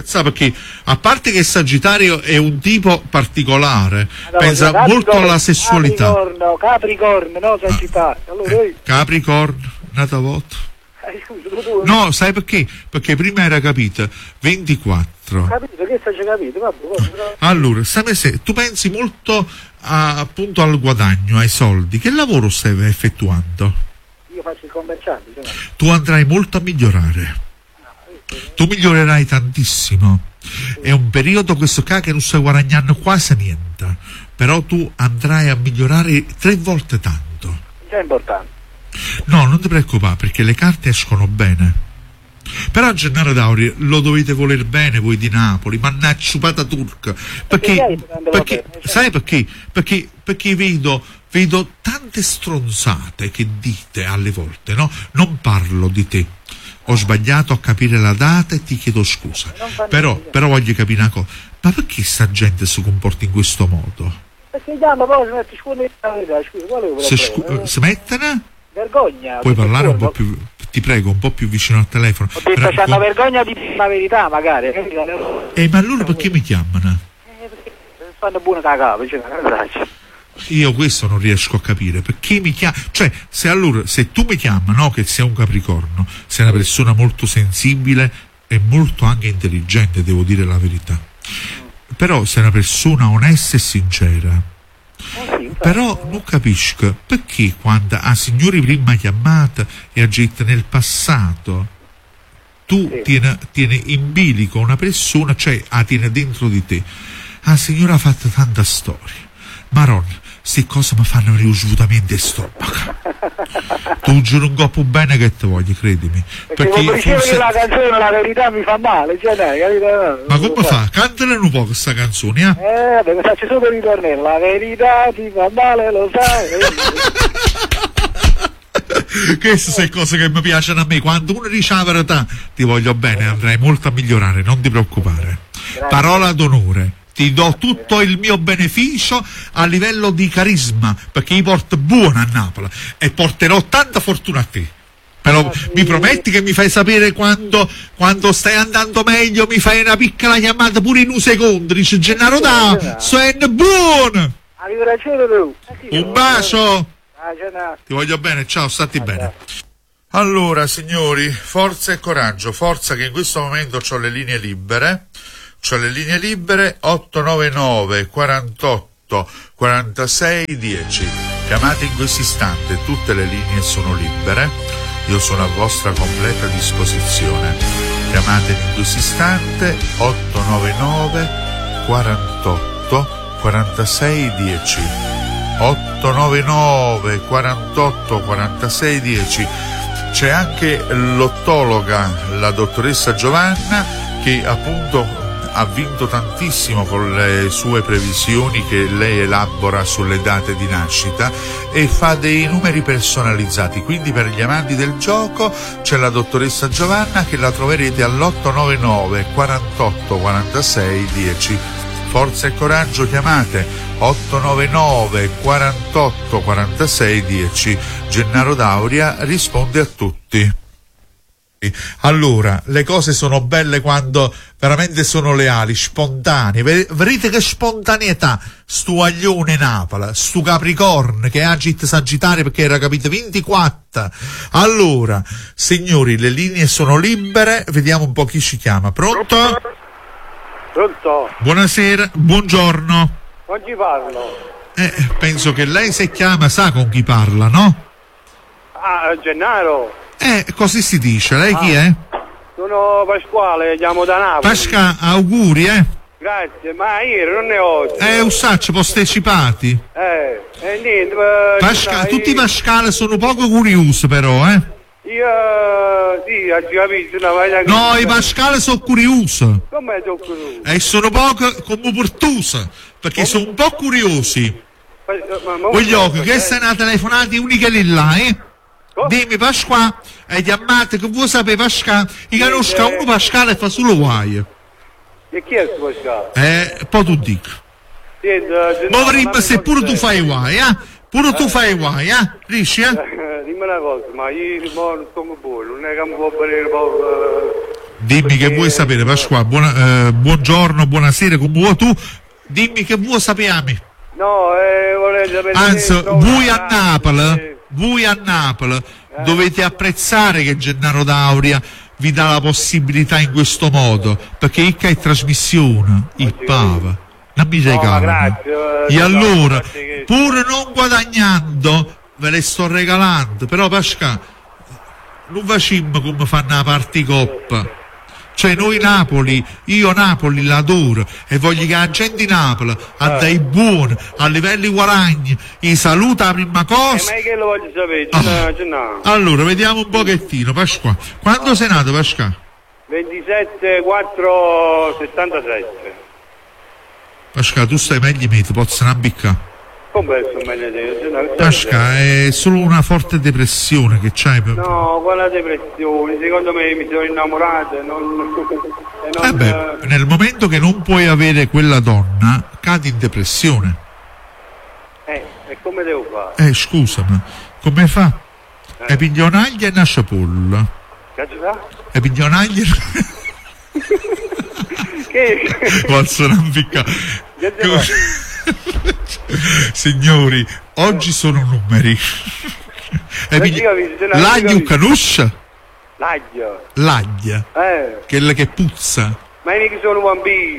scherzare, perché a parte che Sagittario è un tipo particolare, No, pensa Capricorno, molto alla sessualità. Capricorno, no, Sagittario. Allora, Capricorno, nata voto. scusa, tu No, sai perché? Perché prima era capito 24. capito, che stai capito? Vabbè. Allora, se tu pensi molto appunto al guadagno, ai soldi, che lavoro stai effettuando? Io faccio il commerciante, cioè. Tu andrai molto a migliorare. Tu migliorerai tantissimo. È un periodo questo qua che non stai guadagnando quasi niente, però tu andrai a migliorare 3 volte tanto. Già è importante. No, non ti preoccupare, perché le carte escono bene. Però Gennaro Dauri lo dovete voler bene voi di Napoli, mannaggia ciupata turca. Perché sai perché? Perché vedo tante stronzate che dite alle volte, no? Non parlo di te. Ho sbagliato a capire la data e ti chiedo scusa. Però voglio capire una cosa. Ma perché sta gente si comporta in questo modo? Perché chiama poi si mette scuola la verità, scusa, quale è il problema? Si mettono? Vergogna. Puoi parlare un po' più, ti prego, un po' più vicino al telefono. Ho detto c'è una vergogna di dire la verità, magari. Ma allora perché mi chiamano? Perché fanno buona da capo, cioè, Io questo non riesco a capire, perché mi chiama, cioè se tu mi chiami, no, che sei un Capricorno, sei una persona molto sensibile e molto anche intelligente, devo dire la verità, però sei una persona onesta e sincera. Però non capisco perché quando a signori prima chiamata e agita nel passato tu tieni in bilico una persona, cioè tiene dentro di te. La signora ha fatto tanta storia, Maronna, queste cose mi fanno venire svuotamento stomaco. Tu giuro un coppo bene che te voglio, credimi. Perché forse la canzone La verità mi fa male, cioè dai, capito? Ma come fa? Cantala un po' questa canzone, vabbè, mi faccio solo il ritornello. La verità ti fa male, lo sai. Queste sono cose che mi piacciono a me. Quando uno dice la verità, ti voglio bene, andrai molto a migliorare, non ti preoccupare. Grazie. Parola d'onore. Ti do tutto il mio beneficio a livello di carisma, perché io porto buona a Napoli e porterò tanta fortuna a te. Però mi prometti che mi fai sapere quando stai andando meglio, mi fai una piccola chiamata pure in un secondo, dice Gennaro da, sono buono. Un bacio. Ti voglio bene, ciao, stati bene. Allora signori, forza e coraggio, forza che in questo momento ho le linee libere. 899 48 46 10. Chiamate in questo istante, tutte le linee sono libere, io sono a vostra completa disposizione. Chiamate in questo istante 899 48 46 10. 899 48 46 10. C'è anche l'ottologa, la dottoressa Giovanna, che appunto ha vinto tantissimo con le sue previsioni che lei elabora sulle date di nascita e fa dei numeri personalizzati. Quindi per gli amanti del gioco c'è la dottoressa Giovanna, che la troverete all'899 48 46 10. Forza e coraggio, chiamate 899 48 46 10. Gennaro Dauria risponde a tutti. Allora, le cose sono belle quando veramente sono leali, spontanee. Vedete che spontaneità stu aglione Napoli, stu Capricorno che agit Sagittario, perché era capito 24. Allora, signori, le linee sono libere, vediamo un po' chi ci chiama. Pronto? Pronto? Buonasera, buongiorno. Con chi parlo? Penso che lei, se chiama, sa con chi parla, no? Gennaro. Così si dice. Lei chi è? Sono Pasquale, chiamo da Napoli. Pasca, auguri, Grazie, ma ieri non ne ho. Usacci postecipati. Niente. Tutti i Pascale sono poco curiosi, però, Io, sì, ho capito. No, i Pascale sono curiosi. Come sono curiosi? E sono poco come portusi, perché sono un po' curiosi. Voglio che questa è una telefonata unica lì là, Dimmi Pasquale, e chiamate che vuoi sapere Pasquale, io conosco uno Pasquale e fa solo guai. E chi è questo Pasquale? Poi tu dico. Ma vorremmo se pure tu fai guai, Pure tu fai guai, Riesci, Dimmi una cosa, ma io non sto buono, non è che mi può venire proprio... Dimmi che vuoi sapere, Pasqua, buongiorno, buonasera, come vuoi tu, dimmi che vuoi sapere. No, vorrei sapere... Anzi, voi a Napoli dovete apprezzare che Gennaro D'Auria vi dà la possibilità in questo modo, perché icca è trasmissione, il pava, non mi regalano. E allora, pur non guadagnando, ve le sto regalando, però Pasqua, non facciamo come fanno la particoppa. Cioè noi io Napoli l'adoro e voglio che la gente di Napoli ha dei buoni, a livelli guadagni, i saluta la prima cosa. Ma che lo voglio sapere? Allora, vediamo un pochettino, Pasqua. Quando sei nato, Pasqua? 27/4/77. Pasqua, tu stai meglio di me, ti posso non ambiccare. Come sono meglio di te? Pasqua, è solo una forte depressione che c'hai. No, quella depressione, secondo me mi sono innamorato e non... nel momento che non puoi avere quella donna, cadi in depressione. E come devo fare? Scusami, come fa? E piglionaglia e una ciapolla. Che fa? E piglionaglia Che? posso non ambiccare. Signori, oggi sono numeri. L'aglio canuscia? L'aglia. Quella che puzza. Ma io che sono un bambino.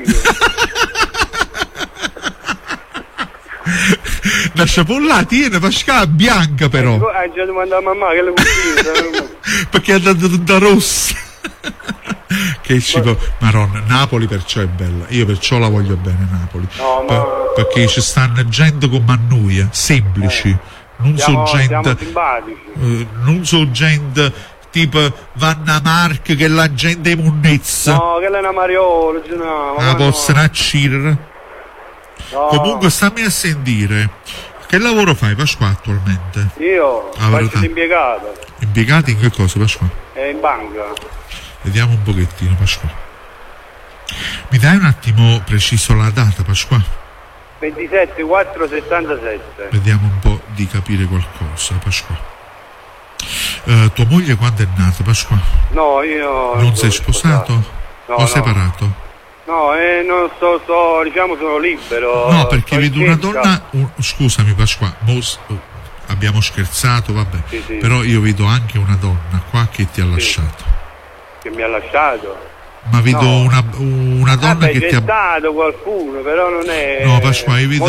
La ciapolla tiene, Pasqua, bianca però. Già domanda a mamma che le cucina. Perché è andata tutta rossa. Che ci Maronna, Napoli perciò è bella, io perciò la voglio bene Napoli, perché ci stanno gente come a noi, semplici, non so gente tipo Vanna Mark che la gente è munnezza. No, che è una Mariola, la possono accirere. Comunque stammi a sentire, che lavoro fai, Pasqua, attualmente? Io faccio l'impiegato. Impiegato in che cosa, Pasqua? In banca. Vediamo un pochettino, Pasqua. Mi dai un attimo preciso la data, Pasqua? 27/4/77. Vediamo un po' di capire qualcosa, Pasqua. Tua moglie quando è nata, Pasqua? No, io... Non sei sposato? No, o separato? No, non diciamo sono libero. No, perché vedo una donna... scusami, Pasqua, abbiamo scherzato, vabbè. Sì. Però io vedo anche una donna qua che ti ha lasciato. Che mi ha lasciato? Ma vedo una donna che ti ha... C'è stato qualcuno, però non è... No, Pasqua, io vedo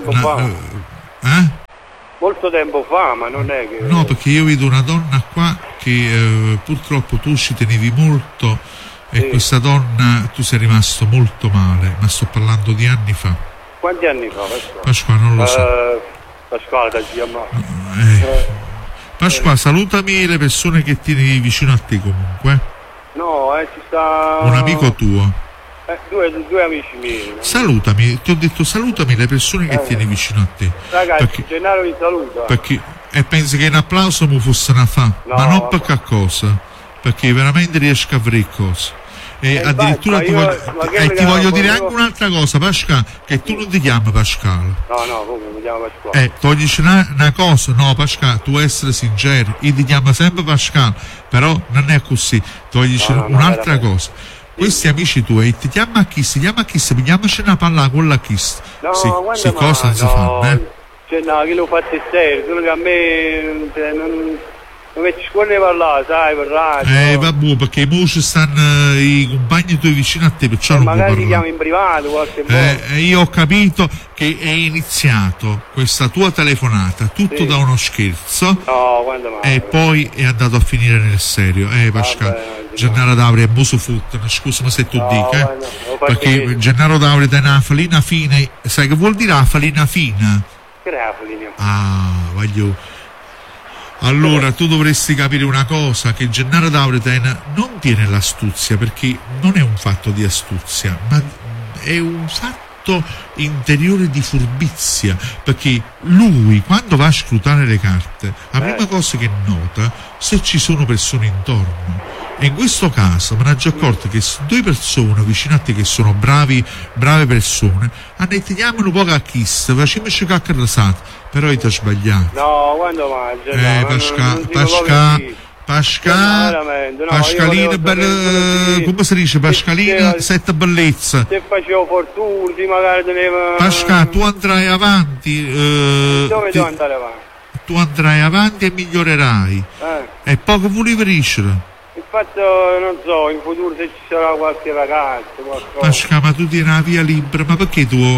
molto tempo fa, ma non è che... No, perché io vedo una donna qua che purtroppo tu ci tenevi molto e questa donna tu sei rimasto molto male, ma sto parlando di anni fa. Quanti anni fa, Pasqua? Pasqua, non lo so. Pasqua, da Pasqua, salutami le persone che tieni vicino a te comunque. No, ci sta... Un amico tuo. Due amici miei. No? Salutami, ti ho detto salutami le persone che tieni vicino a te. Ragazzi, Gennaro vi saluta. E pensi che un applauso mi fosse una fa, ma non per che cosa, perché veramente riesco a fare cose. E addirittura ti voglio dire anche un'altra cosa, Pasqua, che tu non ti chiami Pasquale. No, come mi chiamo Pasquale? Toglici una cosa, no Pasquale, tu essere sincero, io ti chiamo sempre Pasquale, però non è così, toglici un'altra cosa. Questi amici tuoi ti chiamano a chi? Si chiama a chi? Pigliamoci una palla con la chi? Se cosa non si fanno, Cioè no, che lo fate serio, solo che a me non mi ci puoi parlare, sai, per radio. Vabbè, perché mo ci stanno i compagni tuoi vicino a te, perciò non puoi magari parlare. ti chiamo in privato qualche volta. Io ho capito che è iniziato questa tua telefonata tutto da uno scherzo, e poi è andato a finire nel serio. Pasquale, Gennaro D'Auria è buso futtano, scusami se tu dica, perché Gennaro D'Auria è una falina fina, sai che vuol dire la falina fina? Che è la falina? Voglio... Allora tu dovresti capire una cosa, che Gennaro D'Auria non tiene l'astuzia, perché non è un fatto di astuzia, ma è un fatto interiore di furbizia, perché lui quando va a scrutare le carte la prima cosa che nota se ci sono persone intorno, e in questo caso me ne ho già accorto che due persone vicino a te che sono brave persone hanno detto un po' a kiss, facciamoci cacca rasata, però ti ho sbagliato. No, quando mangia? veramente, no, Pascalina, come si dice? Pascalina, sette bellezze. Se facevo fortuna, magari tenevo... Pascal, tu andrai avanti. Dove devo andare avanti? Tu andrai avanti e migliorerai. E poco volevi crescere. Infatti non so, in futuro se ci sarà qualche vacanza, qualcosa. Pascal, ma tu tieni la via libera, ma perché tu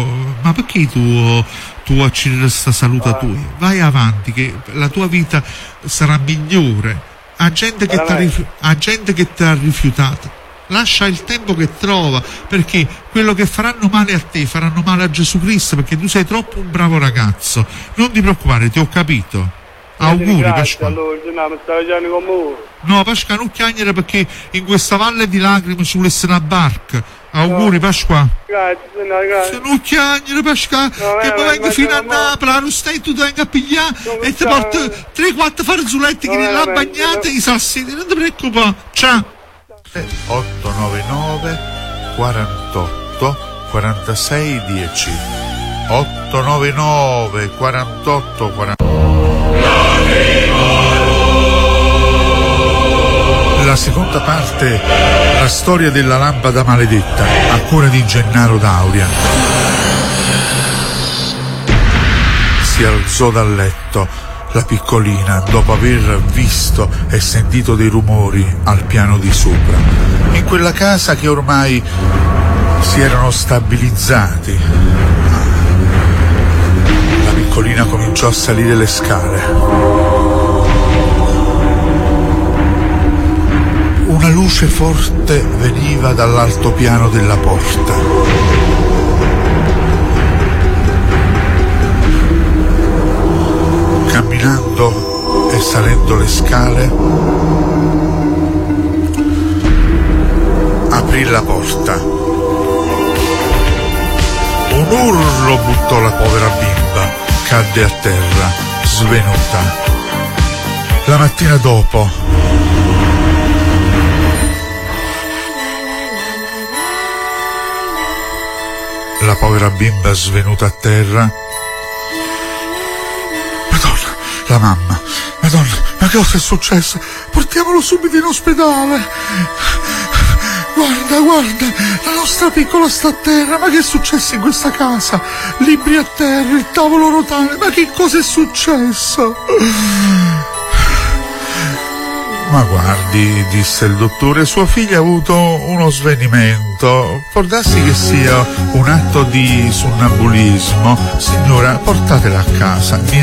accidi questa salute tua? Vai avanti, che la tua vita sarà migliore. A gente che ti ha rifiutato. Lascia il tempo che trova, perché quello che faranno male a te faranno male a Gesù Cristo, perché tu sei troppo un bravo ragazzo. Non ti preoccupare, ti ho capito. Auguri, Pasquale. No, Pasquale, non chiagnere, perché in questa valle di lacrime ci vuole essere una barca. Auguri, Pasquale. Grazie. Se non chiagnere, Pasquale, che mi vengo fino a Napoli, non stai, tu vengi a pigliare e ti porto 3-4 farzuletti che là bagnate i sassini. Non ti preoccupare. Ciao. 899 48 46 10 899 48 46. La seconda parte, la storia della lampada maledetta, a cura di Gennaro D'Auria. Si alzò dal letto la piccolina dopo aver visto e sentito dei rumori al piano di sopra, in quella casa che ormai si erano stabilizzati. La piccolina cominciò a salire le scale. Una luce forte veniva dall'altopiano della porta. Camminando e salendo le scale, aprì la porta. Un urlo buttò la povera bimba, cadde a terra, svenuta. La mattina dopo, la povera bimba svenuta a terra. Madonna, la mamma, Madonna, ma che cosa è successo? Portiamolo subito in ospedale. Guarda, la nostra piccola sta a terra, ma che è successo in questa casa? Libri a terra, il tavolo rotante, ma che cosa è successo? Ma guardi, disse il dottore, sua figlia ha avuto uno svenimento. Può darsi che sia un atto di sonnambulismo. Signora, portatela a casa.